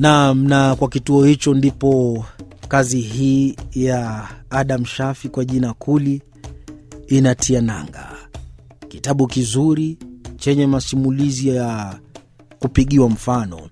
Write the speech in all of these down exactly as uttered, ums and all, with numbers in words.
Na, na kwa kituo hicho ndipo kazi hii ya Adam Shafi kwa jina Kuli inatia nanga. Kitabu kizuri chenye masimulizi ya kupigiwa mfano.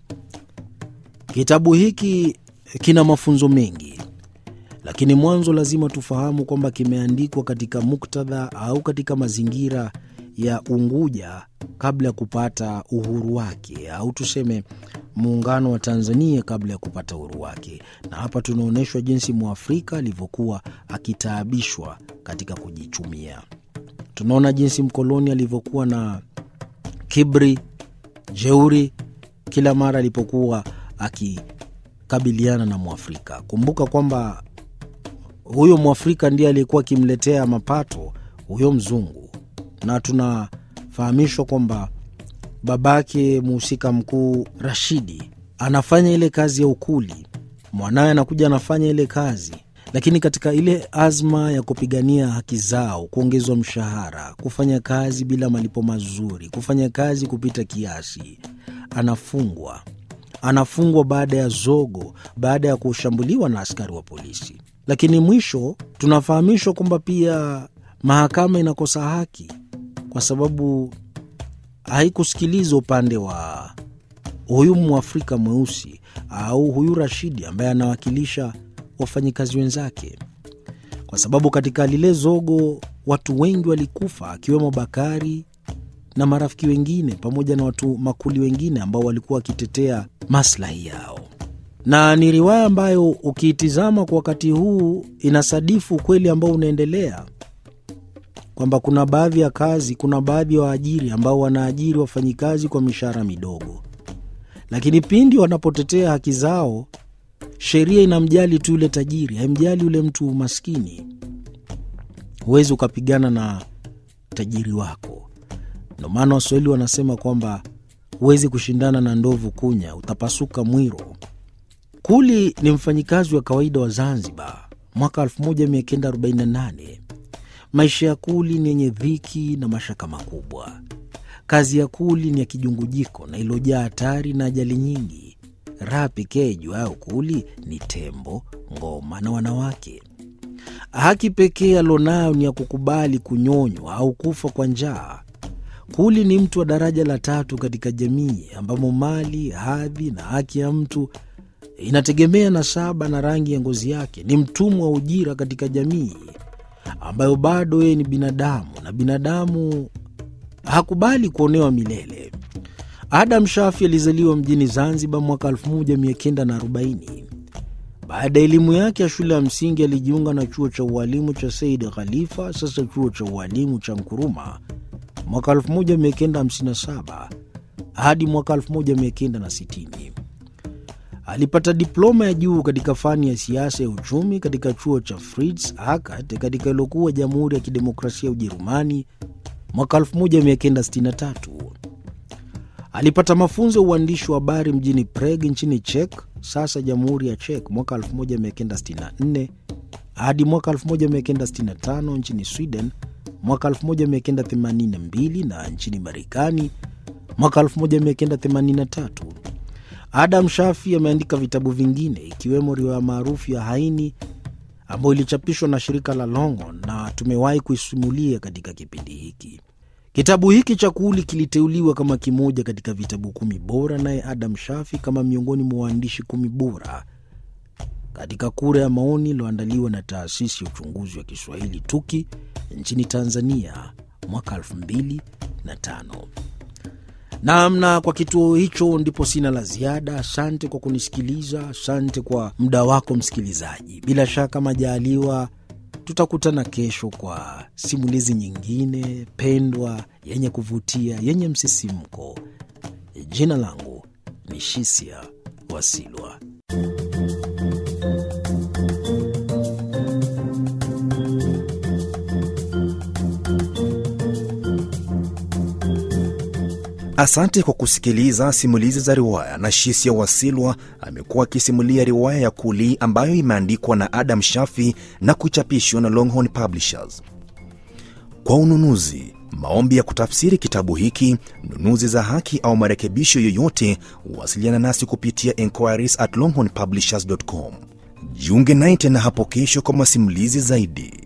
Kitabu hiki kina mafunzo mengi, lakini mwanzo lazima tufahamu kwamba kimeandikwa katika muktadha au katika mazingira ya Unguja kabla ya kupata uhuru wake, au tuseme muungano wa Tanzania kabla ya kupata uhuru wake. Na hapa tunaonyeshwa jinsi Mwafrika alivyokuwa akitaabishwa katika kujichumia. Tunaona jinsi mkoloni alivyokuwa na kiburi, jeuri kila mara alipokuwa akikabiliana na Mwafrika. Kumbuka kwamba huyo Mwafrika ndiye aliyekuwa akimletea mapato huyo mzungu, na tunafahamishwa kwamba babake mhusika mkuu Rashidi anafanya ile kazi ya ukuli, mwanae anakuja anafanya ile kazi, lakini katika ile azma ya kupigania haki zao, kuongezwa mshahara, kufanya kazi bila malipo mazuri, kufanya kazi kupita kiasi, anafungwa. Anafungwa baada ya zogo, baada ya kushambuliwa na askari wa polisi. Lakini mwisho tunafahamishwa kwamba pia mahakama inakosa haki kwa sababu haikusikiliza upande wa huyu Mwafrika mweusi au huyu Rashidi ambaye anawakilisha wafanyikazi wenzake, kwa sababu katika lile zogo watu wengi walikufa, akiwemo Bakari na marafiki wengine pamoja na watu makuli wengine ambao walikuwa wakitetea maslahi yao. Na ni riwaya ambayo ukiitizama kwa wakati huu inasadifu kweli ambao unaendelea, kwamba kuna baadhi ya kazi, kuna baadhi ya waajiri ambao wanaajiri wafanyikazi kwa mishahara midogo, lakini pindi wanapotetea haki zao, sheria inamjali tu yule tajiri, haimjali yule mtu maskini. Huwezi ukapigana na tajiri wako. Ndio maana Waswahili wanasema kwamba huwezi kushindana na ndovu kunya, utapasuka mwiro. Kuli ni mfanyikazi wa kawaida wa Zanzibar mwaka elfu moja mia kenda arobaini na nane. Maisha ya Kuli ni yenye dhiki na mashaka makubwa. Kazi ya Kuli ni ya kijungujiko na ilojaa hatari na ajali nyingi. Raha pekee juayo Kuli ni tembo, ngoma na wanawake. Haki pekee alonayo ni ya kukubali kunyonywa au kufa kwa njaa. Kuli ni mtu wa daraja la tatu katika jamii ambamo mali, hadhi na haki ya mtu inategemea nasaba na rangi ya ngozi yake. Ni mtumwa wa ujira katika jamii ambayo bado yeye ni binadamu, na binadamu hakubali kuonewa milele. Adam Shafi alizaliwa mjini Zanzibar mwaka elfu moja mia kenda arobaini. Baada ya elimu yake ya shule ya msingi alijiunga na chuo cha ualimu cha Said Khalifa, sasa chuo cha ualimu cha Nkuruma, mwaka elfu moja mia kenda hamsini na saba hadi mwaka elfu moja mia kenda sitini. Alipata diploma ya juu katika fani ya siasa ya uchumi katika chuo cha Fritz Hackert katika ilokuwa Jamhuri ya Kidemokrasia ya Ujerumani mwaka elfu moja mia kenda sitini na tatu. Alipata mafunzo ya uandishi wa habari mjini Prague nchini Czech, sasa Jamhuri ya Czech, mwaka elfu moja mia kenda sitini na nne hadi mwaka elfu moja mia kenda sitini na tano, nchini Sweden mwaka elfu moja mia kenda themanini na mbili na nchini Marekani mwaka elfu moja mia kenda themanini na tatu. Adam Shafi ameandika vitabu vingine ikiwemo riwaya maarufu ya Haini ambayo ilichapishwa na shirika la Longhorn na tumewahi kuisimulia katika kipindi hiki. Kitabu hiki cha Kuli kiliteuliwa kama kimoja katika vitabu kumi bora, naye Adam Shafi kama miongoni mwa waandishi kumi bora katika kura ya maoni iliyoandaliwa na taasisi ya uchunguzi wa Kiswahili Tuki nchini Tanzania mwaka elfu mbili na tano. Naamna kwa kituo hicho ndipo sina la ziada. Asante kwa kunisikiliza, asante kwa muda wako msikilizaji. Bila shaka majaliwa tutakutana kesho kwa simulizi nyingine pendwa, yenye kuvutia, yenye msisimko. Jina langu ni Shisia Wasilwa. Asante kwa kusikiliza simulizi za riwaya, na Shisia Wasilwa amekuwa akisimulia riwaya ya Kuli ambayo imeandikwa na Adam Shafi na kuchapishwa na Longhorn Publishers. Kwa ununuzi, maombi ya kutafsiri kitabu hiki, nunuzi za haki au marekebisho yoyote, wasiliana nasi kupitia enquiries at longhorn publishers dot com. Jiunge naye tena hapo kesho kwa masimulizi zaidi.